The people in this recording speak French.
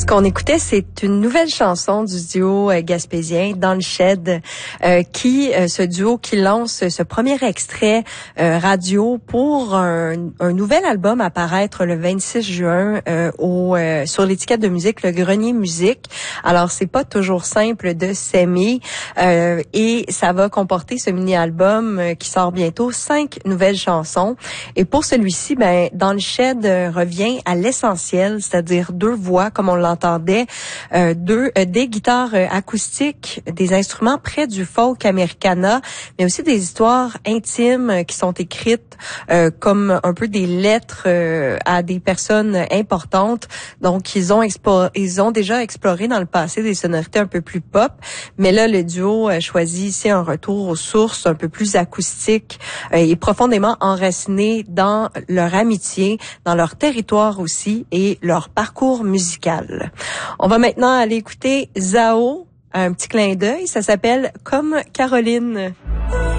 Ce qu'on écoutait, c'est une nouvelle chanson du duo gaspésien Dans le Shed, ce duo qui lance ce premier extrait radio pour un nouvel album à paraître le 26 juin sur l'étiquette de musique Le Grenier Musique. Alors, c'est pas toujours simple de s'aimer et ça va comporter ce mini-album qui sort bientôt 5 nouvelles chansons. Et pour celui-ci, Dans le Shed revient à l'essentiel, c'est-à-dire 2 voix comme on l'entendait, des guitares acoustiques, des instruments près du folk americana, mais aussi des histoires intimes qui sont écrites comme un peu des lettres à des personnes importantes. Donc ils ont déjà exploré dans le passé des sonorités un peu plus pop, mais là le duo choisit ici un retour aux sources un peu plus acoustique et profondément enraciné dans leur amitié, dans leur territoire aussi et leur parcours musical. On va maintenant aller écouter Zao, un petit clin d'œil, ça s'appelle Comme Caroline.